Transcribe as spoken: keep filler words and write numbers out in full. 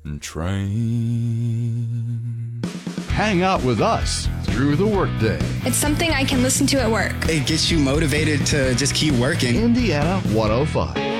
train. Hang out with us through the workday. It's something I can listen to at work. It gets you motivated to just keep working. Indiana one oh five.